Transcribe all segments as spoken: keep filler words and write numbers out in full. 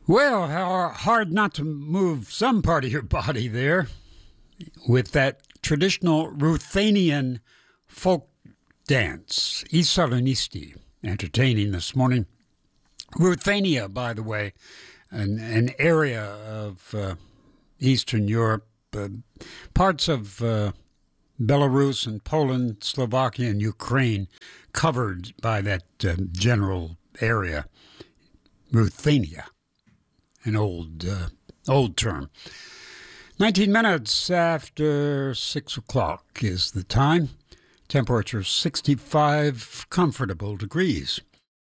Well, how hard not to move some part of your body there with that traditional Ruthenian folk dance, I Salonisti, entertaining this morning. Ruthenia, by the way, an, an area of uh, Eastern Europe, uh, parts of uh, Belarus and Poland, Slovakia, and Ukraine covered by that uh, general area, Ruthenia. An old, uh, old term. nineteen minutes after six o'clock is the time. Temperature sixty-five comfortable degrees.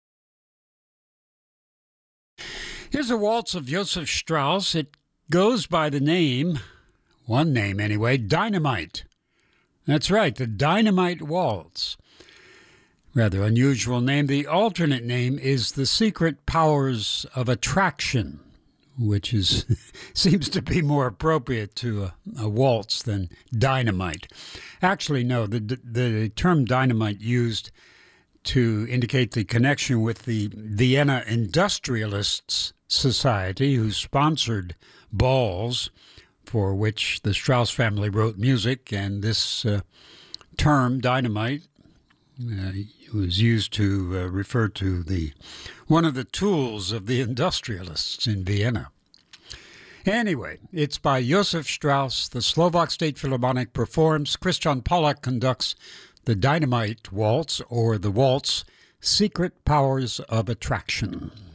Here's a waltz of Joseph Strauss. It goes by the name, one name anyway, Dynamite. That's right, the Dynamite Waltz. Rather unusual name. The alternate name is The Secret Powers of Attraction, which is seems to be more appropriate to a, a waltz than dynamite. Actually, no, the, the term dynamite used to indicate the connection with the Vienna Industrialists Society, who sponsored balls for which the Strauss family wrote music, and this uh, term, dynamite, uh, was used to uh, refer to the one of the tools of the industrialists in Vienna. Anyway, it's by Joseph Strauss. The Slovak State Philharmonic performs. Christian Pollack conducts the Dynamite Waltz, or the waltz, Secret Powers of Attraction.